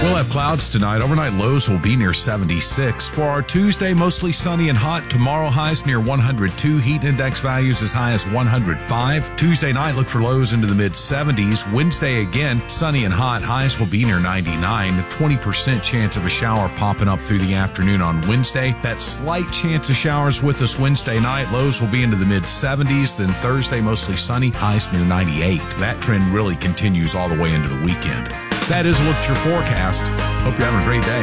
We'll have clouds tonight. Overnight lows will be near 76. For our Tuesday, mostly sunny and hot. Tomorrow, highs near 102. Heat index values as high as 105. Tuesday night, look for lows into the mid-70s. Wednesday, again, sunny and hot. Highs will be near 99. A 20% chance of a shower popping up through the afternoon on Wednesday. That slight chance of showers with us Wednesday night. Lows will be into the mid-70s. Then Thursday, mostly sunny. Highs near 98. That trend really continues all the way into the weekend. That is a look at your forecast. Hope you're having a great day.